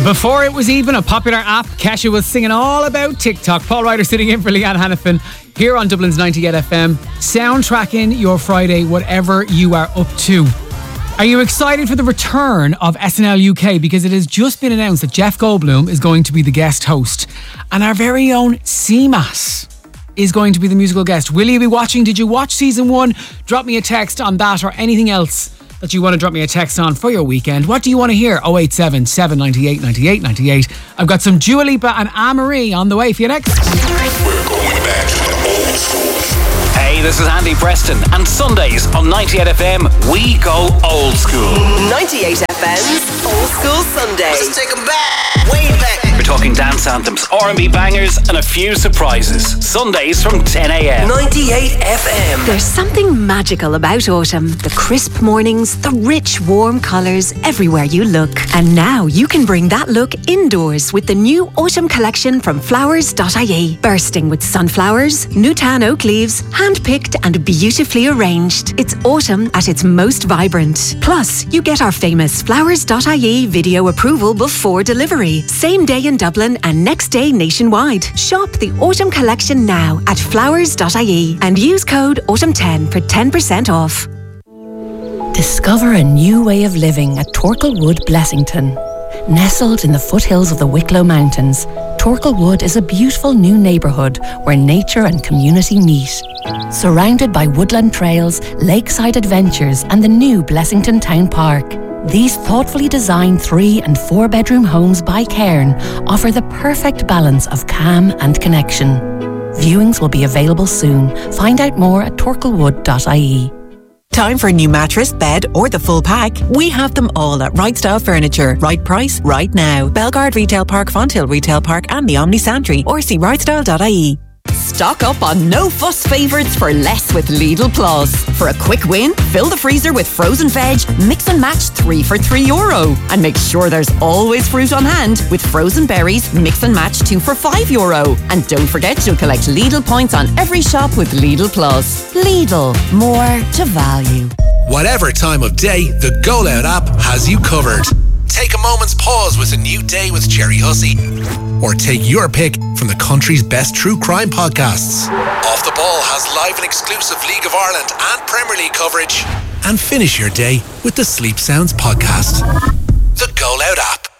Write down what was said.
Before it was even a popular app, Kesha was singing all about TikTok. Paul Ryder sitting in for Leanne Hannafin here on Dublin's 98 FM, soundtracking your Friday, whatever you are up to. Are you excited for the return of SNL UK? Because it has just been announced that Jeff Goldblum is going to be the guest host, and our very own Seamas is going to be the musical guest. Will you be watching? Did you watch season 1? Drop me a text on that or anything else that you want to drop me a text on for your weekend. What do you want to hear? 087 798 98 98. I've got some Dua Lipa and Anne-Marie on the way for you next. We're going back to the old school. Hey, this is Andy Preston, and Sundays on 98 FM, we go old school. 98 FM's Old School Sundays. Let's take 'em back, way back. We're talking dance anthems, R&B bangers, and a few surprises. Sundays from 10 a.m. 98 FM. There's something magical about autumn. The crisp mornings, the rich, warm colours everywhere you look. And now you can bring that look indoors with the new autumn collection from flowers.ie. Bursting with sunflowers, Newtown oak leaves, hand-picked and beautifully arranged. It's autumn at its most vibrant. Plus, you get our famous flowers.ie video approval before delivery. Same day in Dublin and next day nationwide. Shop the autumn collection now at flowers.ie and use code AUTUMN10 for 10% off. Discover a new way of living at Torklewood, Blessington. Nestled in the foothills of the Wicklow Mountains, Torklewood is a beautiful new neighbourhood where nature and community meet. Surrounded by woodland trails, lakeside adventures and the new Blessington Town Park, these thoughtfully designed 3- and 4-bedroom homes by Cairn offer the perfect balance of calm and connection. Viewings will be available soon. Find out more at torklewood.ie. Time for a new mattress, bed or the full pack? We have them all at Right Style Furniture. Right price, right now. Belgard Retail Park, Fonthill Retail Park and the Omni Santry, or see rightstyle.ie. Stock up on no-fuss favourites for less with Lidl Plus. For a quick win, fill the freezer with frozen veg, mix and match 3 for €3. And make sure there's always fruit on hand with frozen berries, mix and match 2 for €5. And don't forget you'll collect Lidl points on every shop with Lidl Plus. Lidl, more to value. Whatever time of day, the Go Loud app has you covered. Take a moment's pause with a new day with Jerry Hussey. Or take your pick from the country's best true crime podcasts. Off the Ball has live and exclusive League of Ireland and Premier League coverage. And finish your day with the Sleep Sounds podcast. The Go Loud app.